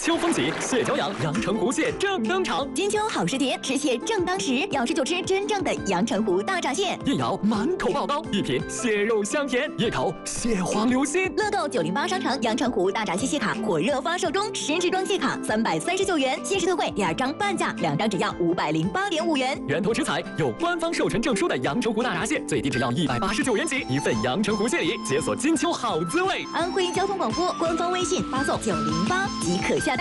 秋风起，蟹脚痒，阳澄湖蟹正登场。 金秋好时节，吃蟹正当时，要吃就吃真正的阳澄湖大闸蟹。 一咬满口爆刀，一品蟹肉香甜，一口蟹黄流心。 乐购908商城阳澄湖大闸蟹卡火热发售中，10支装蟹卡339元，限时特惠，2张半价，2张只要508.5元。 源头食材有官方授权证书的阳澄湖大闸蟹，最低只要189元起，一份阳澄湖蟹礼，解锁金秋好滋味。 安徽交通广播官方微信发送908即可下单。